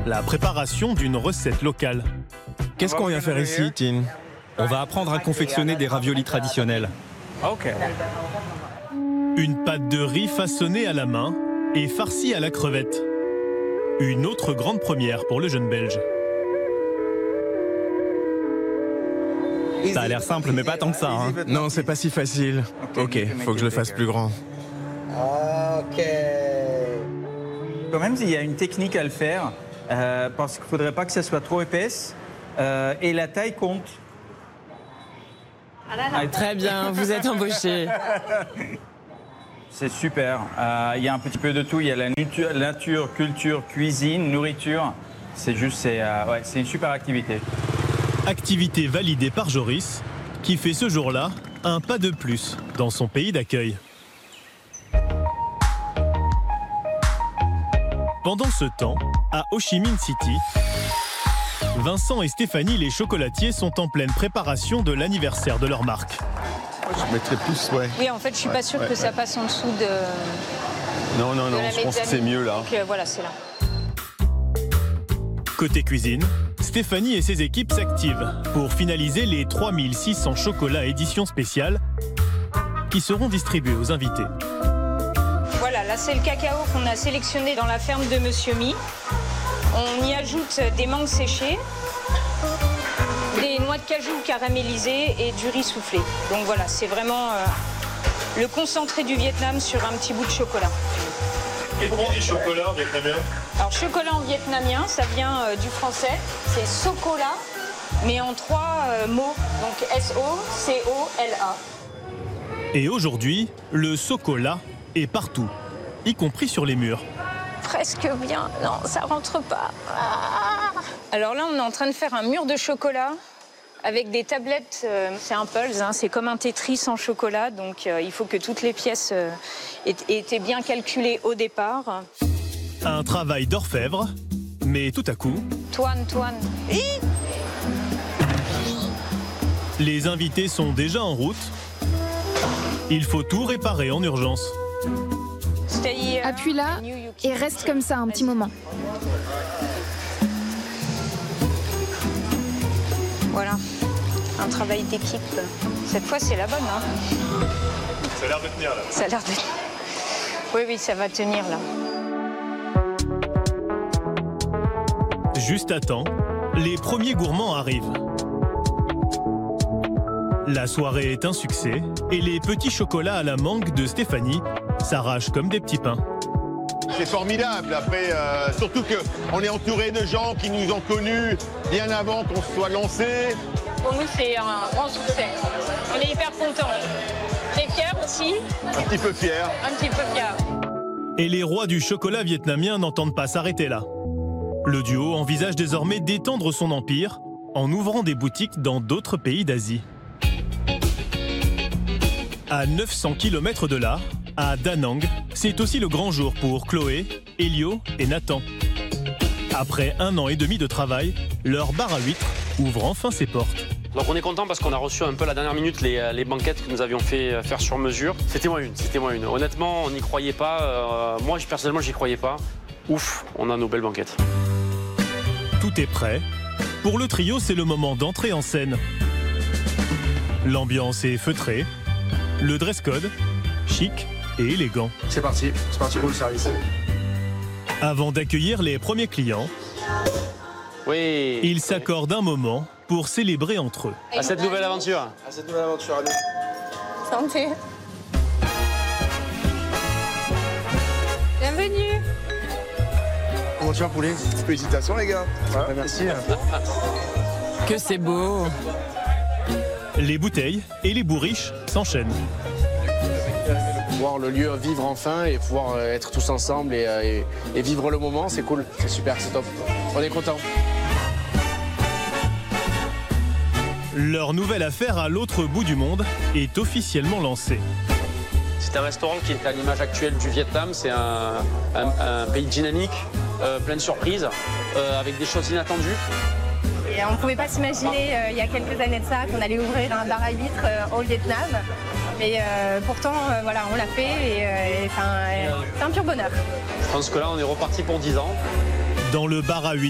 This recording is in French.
la préparation d'une recette locale. Qu'est-ce qu'on vient faire ici, Tin? On va apprendre à confectionner des raviolis traditionnels. Une pâte de riz façonnée à la main et farcie à la crevette. Une autre grande première pour le jeune Belge. Ça a l'air simple, mais pas tant que ça. Hein. Non, c'est pas si facile. Ok, faut que je le fasse plus grand. Ok. Quand même, il y a une technique à le faire, parce qu'il ne faudrait pas que ça soit trop épaisse, et la taille compte. Très bien, vous êtes embauché. C'est super. Il y a un petit peu de tout. Il y a la nature, culture, cuisine, nourriture. C'est juste, c'est une super activité. Activité validée par Joris, qui fait ce jour-là un pas de plus dans son pays d'accueil. Pendant ce temps, à Ho Chi Minh City, Vincent et Stéphanie, les chocolatiers, sont en pleine préparation de l'anniversaire de leur marque. Je mettrais plus, ouais. Oui, en fait, je suis pas sûre que ça passe en dessous de... Non, je pense que c'est mieux là. Donc voilà, c'est là. Côté cuisine, Stéphanie et ses équipes s'activent pour finaliser les 3600 chocolats édition spéciale qui seront distribués aux invités. Voilà, là c'est le cacao qu'on a sélectionné dans la ferme de Monsieur Mi. On y ajoute des mangues séchées, des noix de cajou caramélisées et du riz soufflé. Donc voilà, c'est vraiment le concentré du Vietnam sur un petit bout de chocolat. Et pour du chocolat vietnamien? Alors chocolat en vietnamien, ça vient du français, c'est socola, mais en 3 mots, donc S-O-C-O-L-A. Et aujourd'hui, le socola est partout, y compris sur les murs. Presque bien, non, ça rentre pas. Alors là, on est en train de faire un mur de chocolat avec des tablettes, c'est un puzzle, hein, c'est comme un Tetris en chocolat, donc il faut que toutes les pièces aient été bien calculées au départ. Un travail d'orfèvre, mais tout à coup... Toine. Les invités sont déjà en route. Il faut tout réparer en urgence. Appuie là et reste comme ça un petit moment. Voilà, un travail d'équipe. Cette fois, c'est la bonne. Hein. Ça a l'air de tenir là. Ça a l'air de... Oui, ça va tenir là. Juste à temps, les premiers gourmands arrivent. La soirée est un succès et les petits chocolats à la mangue de Stéphanie s'arrachent comme des petits pains. C'est formidable, après, surtout qu'on est entouré de gens qui nous ont connus bien avant qu'on se soit lancé. Pour nous, c'est un grand succès. On est hyper contents. Très fiers aussi. Un petit peu fiers. Un petit peu fiers. Et les rois du chocolat vietnamien n'entendent pas s'arrêter là. Le duo envisage désormais d'étendre son empire en ouvrant des boutiques dans d'autres pays d'Asie. À 900 km de là, à Da Nang, c'est aussi le grand jour pour Chloé, Elio et Nathan. Après 1 an et demi de travail, leur bar à huîtres ouvre enfin ses portes. Donc on est content parce qu'on a reçu un peu à la dernière minute les banquettes que nous avions fait faire sur mesure. C'était moi une. Honnêtement, on n'y croyait pas. Moi, personnellement, j'y croyais pas. Ouf, on a nos belles banquettes. Tout est prêt. Pour le trio, c'est le moment d'entrer en scène. L'ambiance est feutrée. Le dress code, chic et élégant. C'est parti pour le service. Avant d'accueillir les premiers clients, ils s'accordent un moment pour célébrer entre eux. À cette nouvelle aventure. À nous. Santé. Bienvenue. Comment tu vas, poulet? Félicitations, les gars. Ouais, merci. Que c'est beau. Les bouteilles et les bourriches s'enchaînent. Voir le lieu vivre enfin et pouvoir être tous ensemble et vivre le moment, c'est cool, c'est super, c'est top. On est contents. Leur nouvelle affaire à l'autre bout du monde est officiellement lancée. C'est un restaurant qui est à l'image actuelle du Vietnam. C'est un pays dynamique, plein de surprises, avec des choses inattendues. Et on ne pouvait pas s'imaginer il y a quelques années de ça qu'on allait ouvrir un bar à huîtres au Vietnam. Mais pourtant, voilà, on l'a fait et c'est un pur bonheur. Je pense que là, on est reparti pour 10 ans. Dans le bar à huîtres